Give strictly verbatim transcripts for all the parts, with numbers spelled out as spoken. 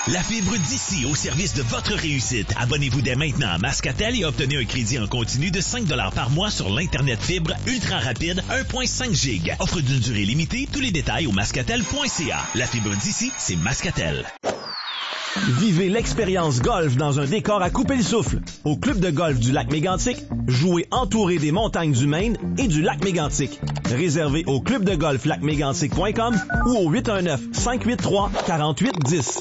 La fibre d'ici au service de votre réussite. Abonnez-vous dès maintenant à Mascatel et obtenez un crédit en continu de cinq dollars par mois sur l'Internet fibre ultra rapide un virgule cinq giga. Offre d'une durée limitée. Tous les détails au mascatel point c a. La fibre d'ici, c'est Mascatel. Vivez l'expérience golf dans un décor à couper le souffle. Au club de golf du lac Mégantic, jouez entouré des montagnes du Maine et du lac Mégantic. Réservez au club de golf lac mégantic point com ou au huit un neuf, cinq huit trois, quatre huit un zéro.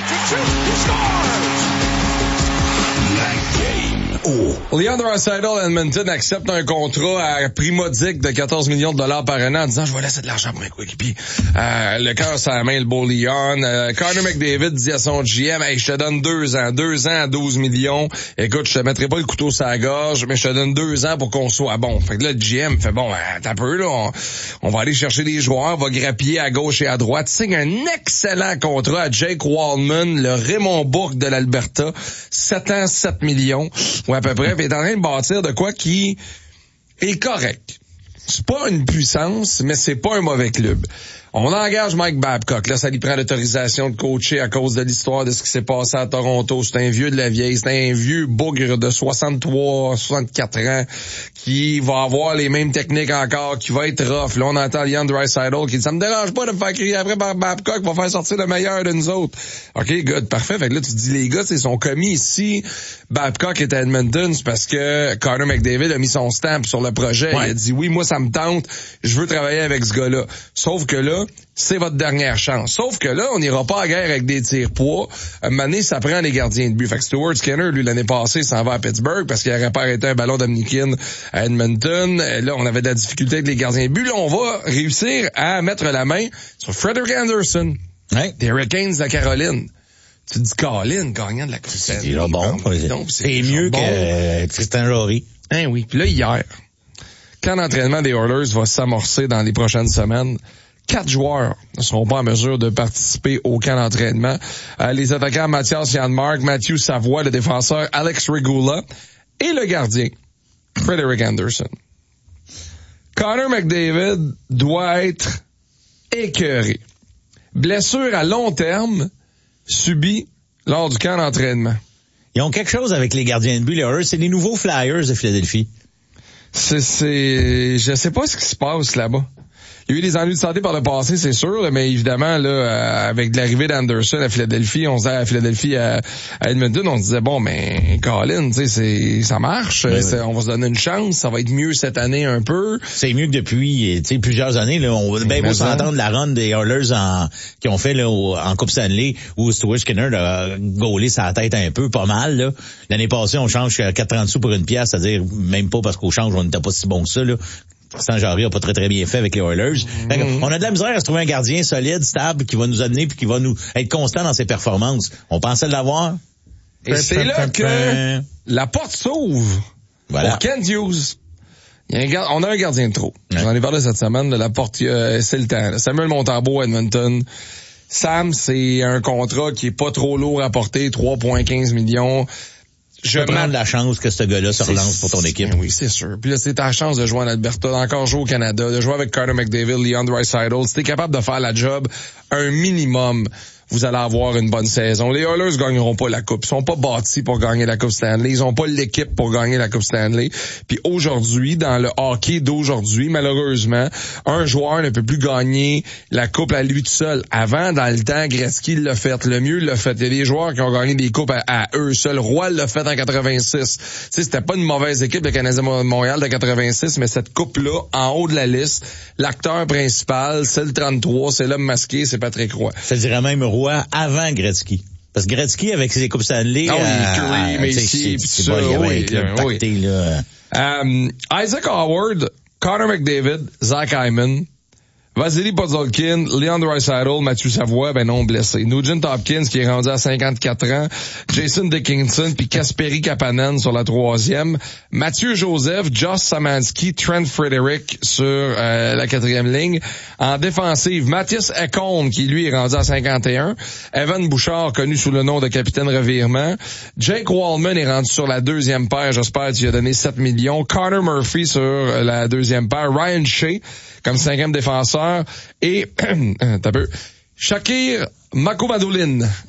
Oh. Leon Draisaitl, Edmonton accepte un contrat à prix modique de quatorze millions de dollars par an en disant je vais laisser de l'argent pour mes coéquipiers. Euh, le cœur sur la main, le beau Leon. Euh, Connor McDavid dit à son G M, hey, je te donne deux ans, deux ans à douze millions. Écoute, je te mettrai pas le couteau sur la gorge, mais je te donne deux ans pour qu'on soit bon. Fait que là, le G M fait bon, t'as peu là, on, on va aller chercher des joueurs, on va grappiller à gauche et à droite. Signe un excellent contrat à Jake Wallman, le Raymond Bourque de l'Alberta, sept ans, sept millions. Ouais, à peu près, puis il est en train de bâtir de quoi qui est correct. C'est pas une puissance, mais c'est pas un mauvais club. On engage Mike Babcock. Là, ça lui prend l'autorisation de coacher à cause de l'histoire de ce qui s'est passé à Toronto. C'est un vieux de la vieille. C'est un vieux bougre de soixante-trois, soixante-quatre ans qui va avoir les mêmes techniques encore, qui va être rough. Là, on entend Leon Draisaitl qui dit « Ça me dérange pas de me faire crier après par Babcock pour faire sortir le meilleur de nous autres. » OK, good, parfait. Fait que là, tu dis, les gars, ils sont commis ici. Babcock est à Edmonton, c'est parce que Connor McDavid a mis son stamp sur le projet. Ouais. Il a dit « Oui, moi, ça me tente. Je veux travailler avec ce gars-là. » Sauf que là, c'est votre dernière chance. Sauf que là, on n'ira pas à guerre avec des tirs-poids. À un moment donné, ça prend les gardiens de but. Fait que Stuart Skinner, lui, l'année passée, s'en va à Pittsburgh parce qu'il n'aurait pas arrêté un ballon dominicain à Edmonton. Là, on avait de la difficulté avec les gardiens de but. Là, on va réussir à mettre la main sur Frederik Andersen, ouais. Des Hurricanes de la Caroline. Tu te dis, Colin, gagnant de la Coupe Stanley. C'est déjà bon. Donc, c'est, c'est mieux bon. que euh, Tristan Jarry. Hein, oui. Puis là, hier, quand l'entraînement des Oilers va s'amorcer dans les prochaines semaines, quatre joueurs ne seront pas en mesure de participer au camp d'entraînement. Euh, les attaquants Mathias Janmark, Matthew Savoie, le défenseur Alex Regula et le gardien Frederik Andersen. Connor McDavid doit être écœuré. Blessure à long terme subie lors du camp d'entraînement. Ils ont quelque chose avec les gardiens de but, les Oilers. C'est les nouveaux Flyers de Philadelphie. C'est, c'est, je sais pas ce qui se passe là-bas. Il y a eu des ennuis de santé par le passé, c'est sûr, là, mais évidemment, là, euh, avec l'arrivée d'Anderson à Philadelphie, on se disait à Philadelphie, à, à Edmonton, on se disait, bon, mais Colin, tu sais, c'est, ça marche, ben, c'est, on va se donner une chance, ça va être mieux cette année un peu. C'est mieux que depuis, tu sais, plusieurs années, là, on va bien beau s'entendre la run des Oilers en, qui ont fait, là, au, en Coupe Stanley, où Stuart Skinner a gaulé sa tête un peu, pas mal, là. L'année passée, on change quatre trente sous pour une pièce, c'est-à-dire, même pas parce qu'au change, on n'était pas si bon que ça, là. Tristan Jarry a pas très très bien fait avec les Oilers. Mm-hmm. On a de la misère à se trouver un gardien solide, stable, qui va nous amener puis qui va nous être constant dans ses performances. On pensait l'avoir. Et c'est là que la porte s'ouvre. Voilà. Pour Kent Hughes. Il y a un gard... On a un gardien de trop. Ouais. J'en ai parlé cette semaine de la porte. Euh, c'est le temps. Samuel Montembeault, Edmonton. Sam, c'est un contrat qui est pas trop lourd à porter, trois virgule quinze millions. Je vais prendre la chance que ce gars-là se relance pour ton équipe. Oui, c'est sûr. Puis là, c'est ta chance de jouer en Alberta, d'encore jouer au Canada, de jouer avec Connor McDavid, Leon Draisaitl. Si t'es capable de faire la job un minimum, vous allez avoir une bonne saison. Les Oilers gagneront pas la Coupe. Ils sont pas bâtis pour gagner la Coupe Stanley. Ils ont pas l'équipe pour gagner la Coupe Stanley. Puis aujourd'hui, dans le hockey d'aujourd'hui, malheureusement, un joueur ne peut plus gagner la Coupe à lui tout seul. Avant, dans le temps, Gretzky l'a fait. Le mieux l'a fait. Il y a des joueurs qui ont gagné des coupes à, à eux seuls. Roy l'a fait en quatre-vingt-six. Tu sais, c'était pas une mauvaise équipe, le Canadien de Montréal de quatre-vingt-six, mais cette coupe-là, en haut de la liste, l'acteur principal, c'est le trente-trois, c'est l'homme masqué, c'est Patrick Roy. Ça dirait même Roy avant Gretzky. Parce que Gretzky, avec ses coupes Stanley, oh, euh, Curry, euh, Messi, pis ça, bon, il y avait oui, un club pacté, oui. là. Um, Isaac Howard, Connor McDavid, Zach Hyman, Vasily Podkolzin, Leon Draisaitl, Mathieu Savoie, ben non, blessé. Nugent Hopkins, qui est rendu à cinquante-quatre ans. Jason Dickinson, puis Kasperi Kapanen sur la troisième. Mathieu Joseph, Josh Samansky, Trent Frederick sur euh, la quatrième ligne. En défensive, Matthias Ekholm, qui lui est rendu à cinquante et un. Evan Bouchard, connu sous le nom de capitaine revirement. Jake Wallman est rendu sur la deuxième paire, j'espère qu'il a donné sept millions. Connor Murphy sur la deuxième paire. Ryan Shea comme cinquième défenseur. Et, t'as peu, Shakir Makomadulin,